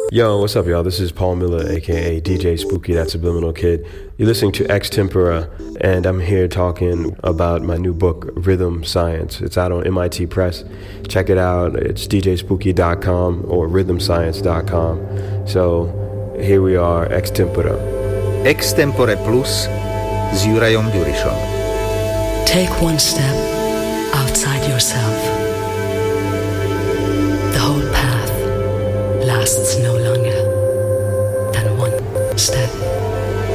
Yo, what's up, y'all? This is Paul Miller, aka DJ Spooky, that Subliminal Kid. You're listening to Extempora, and I'm here talking about my new book, Rhythm Science. It's out on MIT Press. Check it out. It's djspooky.com or rhythmscience.com. So here we are, Extempora. Extempore Plus s Jurajom Ďurišom. Take one step outside yourself.